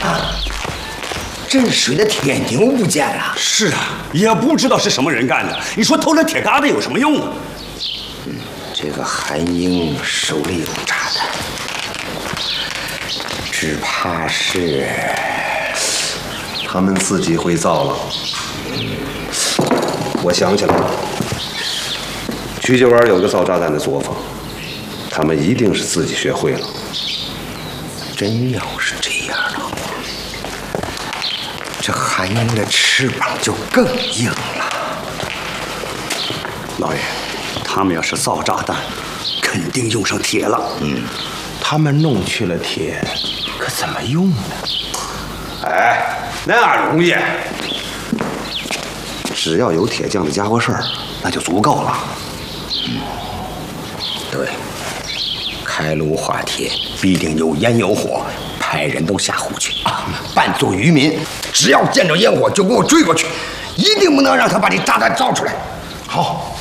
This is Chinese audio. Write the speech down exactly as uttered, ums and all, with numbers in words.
啊，镇水的铁牛不见了。 是啊，也不知道是什么人干的。你说偷了铁疙瘩有什么用啊？ 嗯，这个韩英手里有炸弹，只怕是他们自己会造了。我想起来了，曲家湾有个造炸弹的作坊，他们一定是自己学会了。 真要是这样的话，这韩英的翅膀就更硬了。 老爷，他们要是造炸弹，肯定用上铁了。 嗯，他们弄去了铁，可怎么用呢？ 哎，那样容易。只要有铁匠的家伙事儿，那就足够了。 嗯，对，开炉化铁必定有烟有火，派人都下湖去啊，扮作渔民，只要见着烟火就给我追过去，一定不能让他把这炸弹造出来。好，